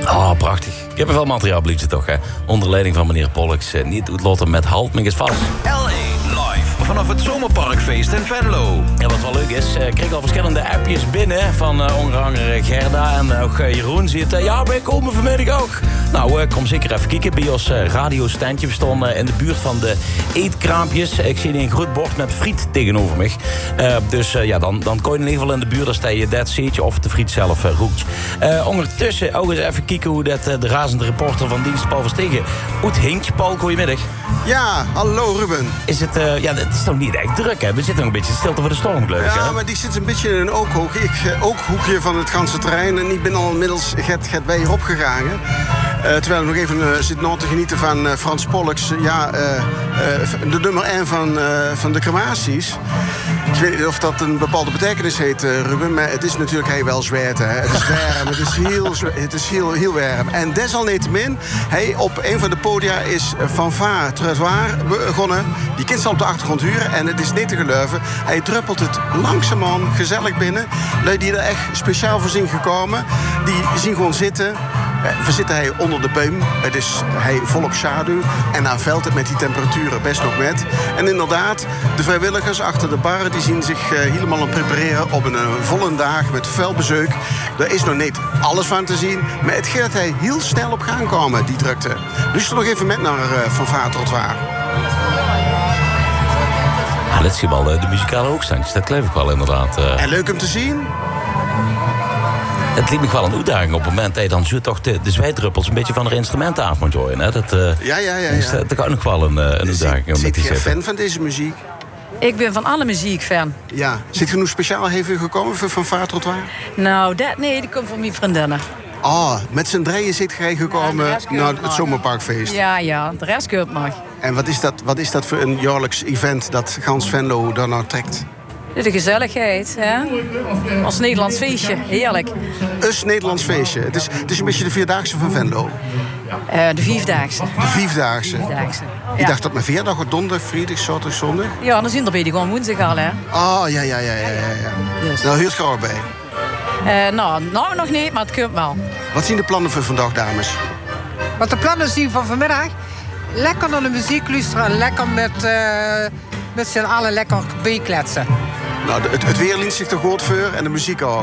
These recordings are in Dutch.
Oh, prachtig. Ik heb er veel materiaal, blieft toch, hè? Onder leiding van meneer Pollux. Niet Lotte met Halt, me eens vast. L.A. live vanaf het Zomerparkfeest in Venlo. En wat wel leuk is, ik kreeg al verschillende appjes binnen van onder andere Gerda en ook Jeroen. Ziet, ja, wij komen vanmiddag ook. Nou, kom zeker even kijken bij ons radiostandje. We stonden in de buurt van de eetkraampjes. Ik zie een groot bord met friet tegenover me. Dus dan kon je in ieder geval in de buurt, als je dat ziet of de friet zelf roekt. Ondertussen ook eens even kijken hoe dat de razende reporter van dienst Paul Verstegen uit hinkt. Paul, goedemiddag. Ja, hallo Ruben. Is het, het is toch niet echt druk, hè? We zitten nog een beetje stilte voor de storm, geloof ik, hè? Ja, maar die zit een beetje in een ooghoekje van het ganse terrein. En ik ben al inmiddels get bij hierop gegaan. Terwijl ik nog even zit nog te genieten van Frans Pollux. De nummer 1 van de crematies. Ik weet niet of dat een bepaalde betekenis heeft, Ruben. Maar het is natuurlijk heel wel zwaar. Het is warm, het is heel warm. En desalniettemin, op een van de podia is Fanfare Trottoir begonnen. Die kind zal op de achtergrond huren en het is niet te geloven. Hij druppelt het langzaamaan gezellig binnen. Lui die er echt speciaal voor zijn gekomen, die zien gewoon zitten. We zitten hij onder de boom. Het is hij volop schaduw. En dan valt het met die temperaturen best nog met. En inderdaad, de vrijwilligers achter de bar die zien zich helemaal aan het prepareren op een volle dag met fel bezoek. Er is nog niet alles van te zien, maar het gaat hij heel snel op gang komen, die drukte. Luister nog even met naar Fanfare Trottoir. Dat zie je wel, de muzikale hoogstandjes. Dat kleef ik wel inderdaad. En leuk om te zien. Het liep me wel een uitdaging op het moment dat je dan zo toch de zweetdruppels een beetje van de instrumenten af moet gooien. Hè? Dat kan nog wel een uitdaging om met die zit je fan van deze muziek? Ik ben van alle muziek fan. Ja. Zit genoeg speciaal even gekomen voor Fanfare Trottoir? Nou, die komt van mijn vriendinnen. Met z'n drieën zit jij gekomen naar het Zomerparkfeest. Ja, de rest keurt nog. En wat is dat voor een jaarlijks event dat gans Venlo daarnaar trekt? De gezelligheid, hè? Als Nederlands feestje, heerlijk. Een Nederlands feestje. Het is een beetje de Vierdaagse van Venlo. De Vijfdaagse. De Vijfdaagse. Ja. Ik dacht dat maar vrijdag, donderdag, vrijdag, zaterdag, zondag. Ja, dan zijn er bij die gewoon woensdag al, hè? Ja. Dus. Nou, huurt gauw bij. Nou, nog niet, maar het komt wel. Wat zijn de plannen voor vandaag, dames? Wat de plannen zien van vanmiddag? Lekker naar de muziek luisteren en lekker met z'n allen lekker bijkletsen. Nou, het weer liet zich er goed voor en de muziek ook.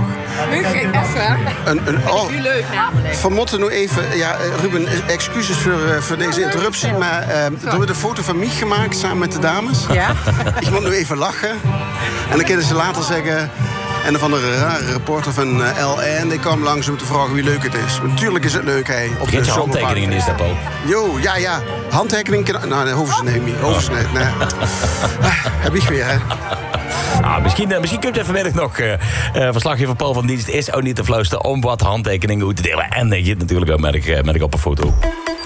Nu leuk namelijk. We moeten nu even... Ja, Ruben, excuses voor deze interruptie, maar er wordt een foto van mij gemaakt samen met de dames. Ja? Ik moet nu even lachen. En dan kunnen ze later zeggen... En van een rare reporter van LN, die kwam langs om te vragen wie leuk het is. Maar natuurlijk is het leuk, hè. Vergeet je handtekeningen is dat, Paul? Jo, ja. Handtekening... Nou, dat hoeven ze niet. Nee. Heb ik weer, hè. Misschien kunt u vanmiddag nog verslaggever Paul van Dienst is ook niet te fluisteren om wat handtekeningen uit te delen. En je het natuurlijk ook met ik op een foto.